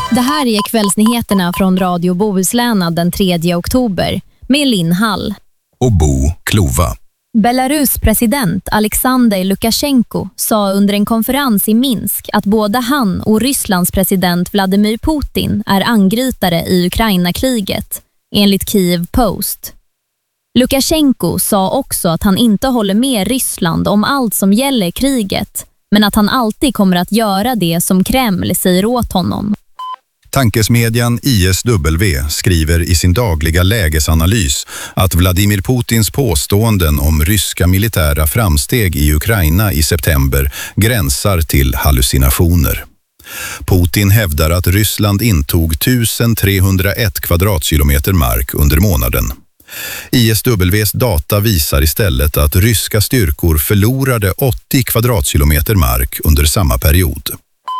Det här är kvällsnyheterna från Radio Bohuslän den 3 oktober med Linn Hall och Bo Klova. Belarus president Alexander Lukasjenko sa under en konferens i Minsk att både han och Rysslands president Vladimir Putin är angripare i Ukraina-kriget, enligt Kiev Post. Lukasjenko sa också att han inte håller med Ryssland om allt som gäller kriget, men att han alltid kommer att göra det som Kreml säger åt honom. Tankesmedjan ISW skriver i sin dagliga lägesanalys att Vladimir Putins påståenden om ryska militära framsteg i Ukraina i september gränsar till hallucinationer. Putin hävdar att Ryssland intog 1301 kvadratkilometer mark under månaden. ISW:s data visar istället att ryska styrkor förlorade 80 kvadratkilometer mark under samma period.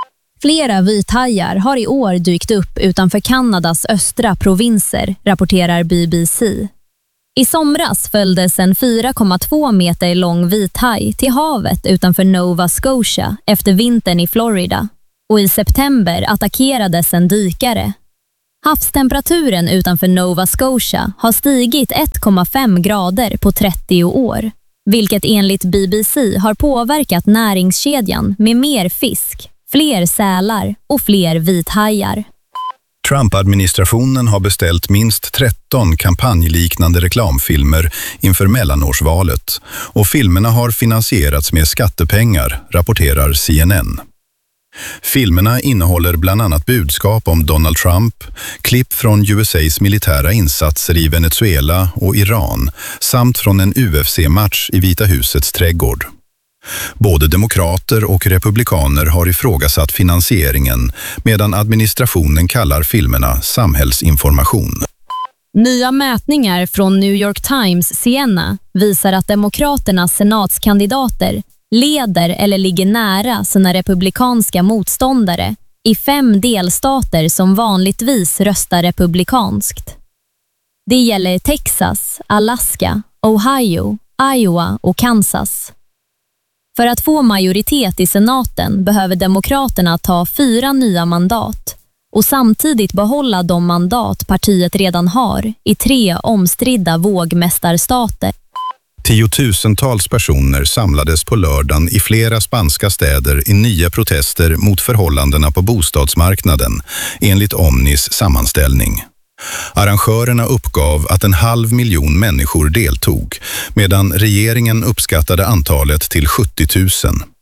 Flera vithajar har i år dykt upp utanför Kanadas östra provinser, rapporterar BBC. I somras följdes en 4,2 meter lång vithaj till havet utanför Nova Scotia efter vintern i Florida, och i september attackerades en dykare. Havstemperaturen utanför Nova Scotia har stigit 1,5 grader på 30 år, vilket enligt BBC har påverkat näringskedjan med mer fisk, fler sälar och fler vithajar. Trump-administrationen har beställt minst 13 kampanjliknande reklamfilmer inför mellanårsvalet, och filmerna har finansierats med skattepengar, rapporterar CNN. Filmerna innehåller bland annat budskap om Donald Trump, klipp från USAs militära insatser i Venezuela och Iran samt från en UFC-match i Vita husets trädgård. Både demokrater och republikaner har ifrågasatt finansieringen, medan administrationen kallar filmerna samhällsinformation. Nya mätningar från New York Times Siena visar att demokraternas senatskandidater leder eller ligger nära sina republikanska motståndare i 5 delstater som vanligtvis röstar republikanskt. Det gäller Texas, Alaska, Ohio, Iowa och Kansas. För att få majoritet i senaten behöver demokraterna ta 4 nya mandat och samtidigt behålla de mandat partiet redan har i 3 omstridda vågmästarstater. Tiotusentals personer samlades på lördagen i flera spanska städer i nya protester mot förhållandena på bostadsmarknaden, enligt Omnis sammanställning. Arrangörerna uppgav att 500 000 människor deltog, medan regeringen uppskattade antalet till 70 000.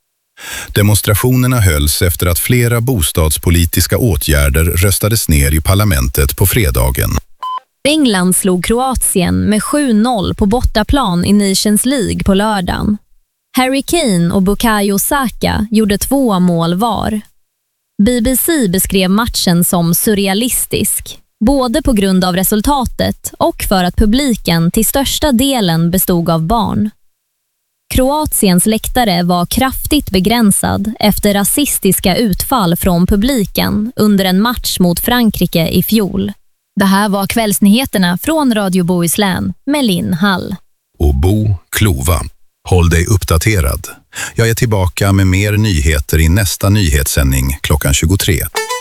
Demonstrationerna hölls efter att flera bostadspolitiska åtgärder röstades ner i parlamentet på fredagen. England slog Kroatien med 7-0 på bortaplan i Nations League på lördagen. Harry Kane och Bukayo Saka gjorde 2 mål var. BBC beskrev matchen som surrealistisk, både på grund av resultatet och för att publiken till största delen bestod av barn. Kroatiens läktare var kraftigt begränsad efter rasistiska utfall från publiken under en match mot Frankrike i fjol. Det här var kvällsnyheterna från Radio Bohuslän med Linn Hall och Bo Klova. Håll dig uppdaterad. Jag är tillbaka med mer nyheter i nästa nyhetssändning klockan 23.